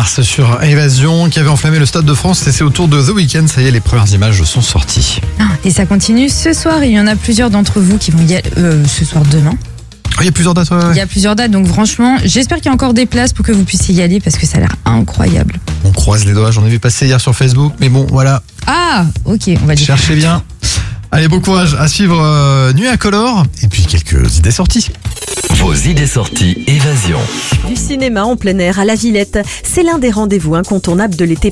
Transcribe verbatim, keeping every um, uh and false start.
mars sur Évasion qui avait enflammé le Stade de France et c'est au tour de The Weeknd. Ça y est, les premières images sont sorties. Et ça continue ce soir. Il y en a plusieurs d'entre vous qui vont y aller euh, ce soir, demain. Il y a plusieurs dates. Ouais, ouais. Il y a plusieurs dates, donc franchement, j'espère qu'il y a encore des places pour que vous puissiez y aller parce que ça a l'air incroyable. On croise les doigts, j'en ai vu passer hier sur Facebook, mais bon, voilà. Ah, ok, on va dire. Cherchez bien. Allez, bon courage à suivre euh, Nuit Incolore et puis quelques idées sorties. Vos idées sorties Évasion. Du cinéma en plein air à la Villette, c'est l'un des rendez-vous incontournables de l'été